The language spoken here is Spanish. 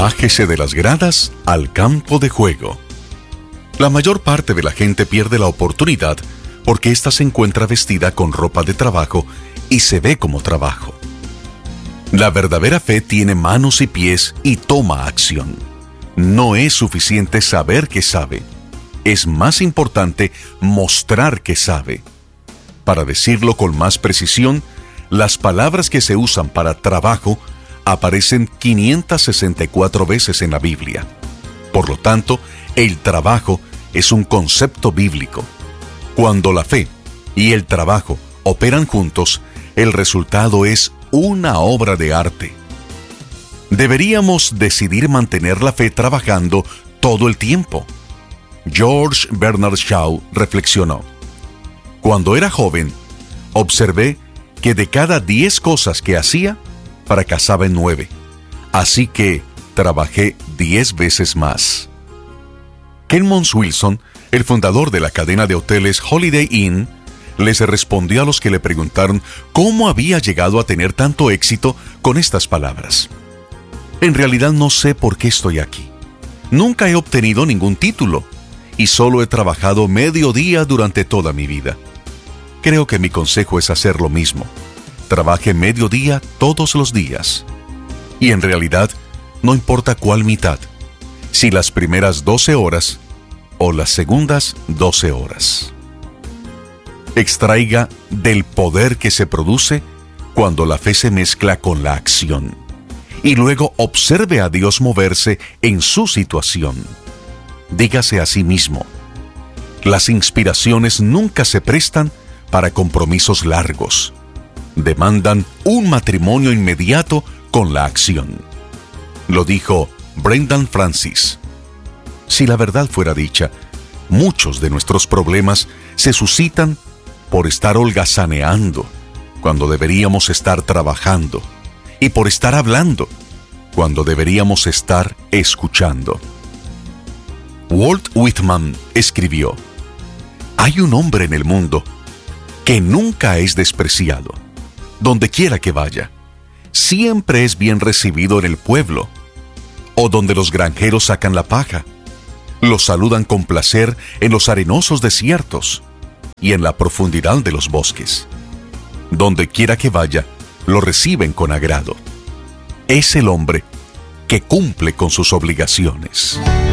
Bájese de las gradas al campo de juego. La mayor parte de la gente pierde la oportunidad porque ésta se encuentra vestida con ropa de trabajo y se ve como trabajo. La verdadera fe tiene manos y pies y toma acción. No es suficiente saber que sabe. Es más importante mostrar que sabe. Para decirlo con más precisión, las palabras que se usan para trabajo aparecen 564 veces en la Biblia. Por lo tanto, el trabajo es un concepto bíblico. Cuando la fe y el trabajo operan juntos, el resultado es una obra de arte. Deberíamos decidir mantener la fe trabajando todo el tiempo. George Bernard Shaw reflexionó: cuando era joven, observé que de cada 10 cosas que hacía, fracasaba en 9. Así que trabajé 10 veces más. Ken Mons Wilson, el fundador de la cadena de hoteles Holiday Inn, les respondió a los que le preguntaron cómo había llegado a tener tanto éxito con estas palabras: en realidad no sé por qué estoy aquí. Nunca he obtenido ningún título y solo he trabajado medio día durante toda mi vida. Creo que mi consejo es hacer lo mismo. Trabaje medio día todos los días. Y en realidad, no importa cuál mitad, si las primeras 12 horas o las segundas 12 horas. Extraiga del poder que se produce cuando la fe se mezcla con la acción. Y luego observe a Dios moverse en su situación. Dígase a sí mismo: las inspiraciones nunca se prestan para compromisos largos. Demandan un matrimonio inmediato con la acción. Lo dijo Brendan Francis. Si la verdad fuera dicha, muchos de nuestros problemas se suscitan por estar holgazaneando cuando deberíamos estar trabajando, y por estar hablando cuando deberíamos estar escuchando. Walt Whitman escribió: hay un hombre en el mundo que nunca es despreciado. Donde quiera que vaya, siempre es bien recibido en el pueblo, o donde los granjeros sacan la paja. Lo saludan con placer en los arenosos desiertos y en la profundidad de los bosques. Donde quiera que vaya, lo reciben con agrado. Es el hombre que cumple con sus obligaciones.